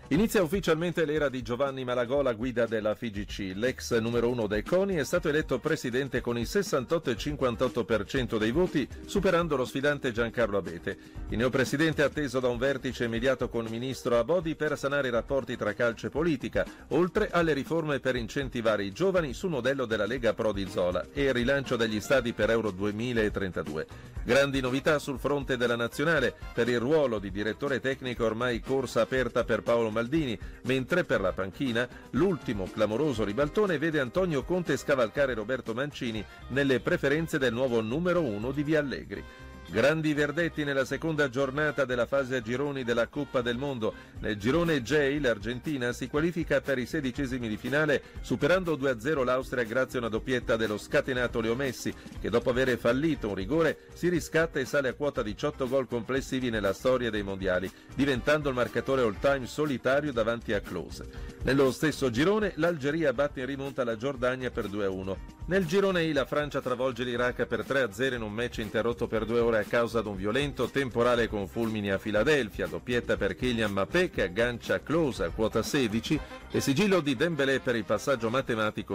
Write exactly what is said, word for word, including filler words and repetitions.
Inizia ufficialmente l'era di Giovanni Malagò, guida della F I G C. L'ex numero uno dei CONI è stato eletto presidente con il sessantotto virgola cinquantotto per cento dei voti, superando lo sfidante Giancarlo Abete. Il neopresidente è atteso da un vertice immediato con il ministro Abodi per sanare i rapporti tra calcio e politica, oltre alle riforme per incentivare i giovani sul modello della Lega Prodi Zola e il rilancio degli stadi per Euro duemilatrentadue. Grandi novità sul fronte della nazionale. Per il ruolo di direttore tecnico ormai corsa aperta per Paolo Maldini, mentre per la panchina l'ultimo clamoroso ribaltone vede Antonio Conte scavalcare Roberto Mancini nelle preferenze del nuovo numero uno di Via Allegri. Grandi verdetti nella seconda giornata della fase a gironi della Coppa del Mondo. Nel girone J l'Argentina si qualifica per i sedicesimi di finale superando due a zero l'Austria grazie a una doppietta dello scatenato Leo Messi, che dopo aver fallito un rigore si riscatta e sale a quota diciotto gol complessivi nella storia dei mondiali, diventando il marcatore all-time solitario davanti a Klose. Nello stesso girone l'Algeria batte in rimonta la Giordania per due a uno. Nel girone I la Francia travolge l'Iraq per tre a zero in un match interrotto per due ore a causa di un violento temporale con fulmini a Filadelfia, doppietta per Kylian Mbappé che aggancia Klose a quota sedici e sigillo di Dembélé per il passaggio matematico